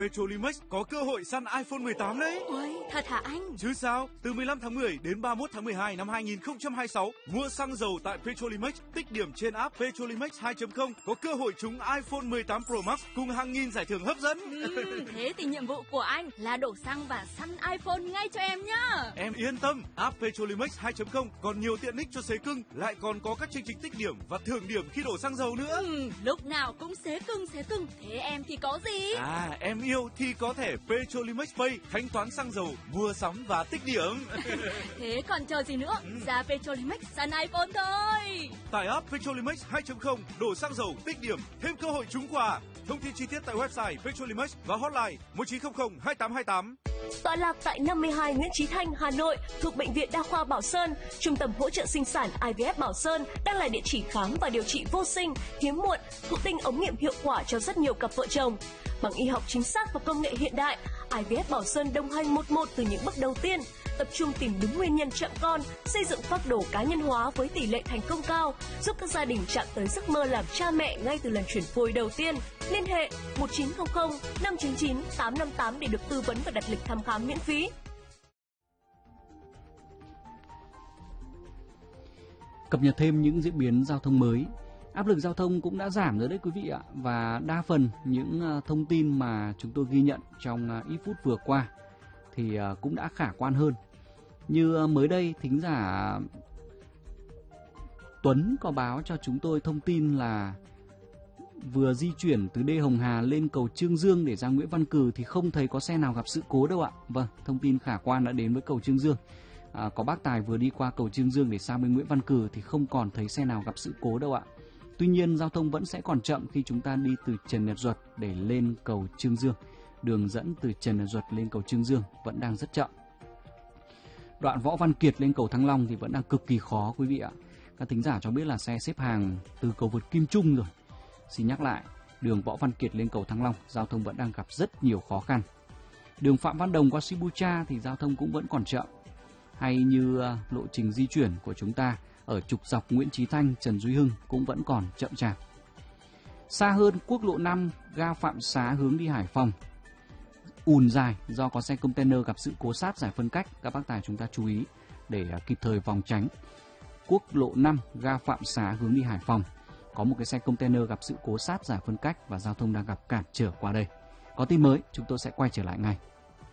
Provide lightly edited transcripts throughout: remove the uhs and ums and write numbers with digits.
Petrolimex có cơ hội săn iPhone 18 đấy. Ôi, thật hả anh? Chứ sao, từ 15 tháng 10 đến 31 tháng 12 năm 2026, mua xăng dầu tại Petrolimex, tích điểm trên app Petrolimex 2.0 có cơ hội trúng iPhone 18 Pro Max cùng hàng nghìn giải thưởng hấp dẫn. Thế thì nhiệm vụ của anh là đổ xăng và săn iPhone ngay cho em nhá. Em yên tâm, app Petrolimex 2.0 còn nhiều tiện ích cho xế cưng, lại còn có các chương trình tích điểm và thưởng điểm khi đổ xăng dầu nữa. Lúc nào cũng xế cưng. Thế em thì có gì? À, em yêu thì có thẻ Petrolimex Pay, thanh toán xăng dầu, mua sắm và tích điểm. Thế còn chờ gì nữa? Ra Petrolimex săn iPhone thôi. Tải app Petrolimex 2.0, đổ xăng dầu, tích điểm, thêm cơ hội trúng quà. Thông tin chi tiết tại website Petrolimex và hotline 1900 2828. Tọa lạc tại 52 Nguyễn Chí Thanh, Hà Nội, thuộc Bệnh viện Đa khoa Bảo Sơn, Trung tâm hỗ trợ sinh sản IVF Bảo Sơn đang là địa chỉ khám và điều trị vô sinh, hiếm muộn, thụ tinh ống nghiệm hiệu quả cho rất nhiều cặp vợ chồng. Bằng y học chính xác và công nghệ hiện đại, IVF Bảo Sơn đồng hành một từ những bước đầu tiên, tập trung tìm đúng nguyên nhân chậm con, xây dựng phác đồ cá nhân hóa với tỷ lệ thành công cao, giúp các gia đình chạm tới giấc mơ làm cha mẹ ngay từ lần chuyển phôi đầu tiên. Liên hệ 1900 599 858 để được tư vấn và đặt lịch thăm khám miễn phí. Cập nhật thêm những diễn biến giao thông mới. Áp lực giao thông cũng đã giảm rồi đấy quý vị ạ. Và đa phần những thông tin mà chúng tôi ghi nhận trong ít phút vừa qua thì cũng đã khả quan hơn. Như mới đây, thính giả Tuấn có báo cho chúng tôi thông tin là vừa di chuyển từ đê Hồng Hà lên cầu Chương Dương để ra Nguyễn Văn Cừ thì không thấy có xe nào gặp sự cố đâu ạ. Vâng, thông tin khả quan đã đến với cầu Chương Dương. Có bác tài vừa đi qua cầu Chương Dương để sang bên Nguyễn Văn Cừ thì không còn thấy xe nào gặp sự cố đâu ạ. Tuy nhiên giao thông vẫn sẽ còn chậm khi chúng ta đi từ Trần Nhật Duật để lên cầu Chương Dương. Đường dẫn từ Trần Nhật Duật lên cầu Chương Dương vẫn đang rất chậm. Đoạn Võ Văn Kiệt lên cầu Thăng Long thì vẫn đang cực kỳ khó quý vị ạ. Các thính giả cho biết là xe xếp hàng từ cầu vượt Kim Trung rồi. Xin nhắc lại, đường Võ Văn Kiệt lên cầu Thăng Long, giao thông vẫn đang gặp rất nhiều khó khăn. Đường Phạm Văn Đồng qua Sibucha thì giao thông cũng vẫn còn chậm. Hay như lộ trình di chuyển của chúng ta ở trục dọc Nguyễn Chí Thanh, Trần Duy Hưng cũng vẫn còn chậm chạp. Xa hơn, quốc lộ 5 ga Phạm Xá hướng đi Hải Phòng ùn dài do có xe container gặp sự cố sát giải phân cách. Các bác tài chúng ta chú ý để kịp thời phòng tránh. Quốc lộ 5 ga Phạm Xá hướng đi Hải Phòng có một cái xe container gặp sự cố sát giải phân cách và giao thông đang gặp cản trở qua đây. Có tin mới chúng tôi sẽ quay trở lại ngay.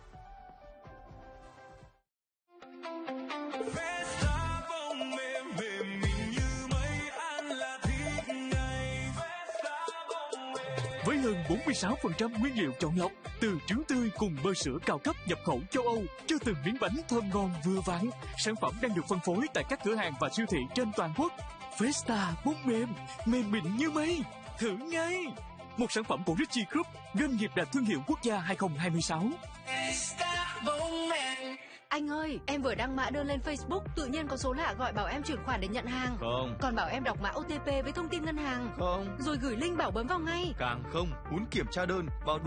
Với hơn 46% nguyên liệu chọn lọc từ trứng tươi cùng bơ sữa cao cấp nhập khẩu châu Âu cho từng miếng bánh thơm ngon vừa vặn, sản phẩm đang được phân phối tại các cửa hàng và siêu thị trên toàn quốc. Festa bún mềm, mềm mịn như mây, thử ngay! Một sản phẩm của Richie Group, doanh nghiệp đạt thương hiệu quốc gia 2026. Festa bún mềm. Anh ơi, em vừa đăng mã đơn lên Facebook, tự nhiên có số lạ gọi bảo em chuyển khoản để nhận hàng. Không. Còn bảo em đọc mã OTP với thông tin ngân hàng. Không. Rồi gửi link bảo bấm vào ngay. Càng không, muốn kiểm tra đơn vào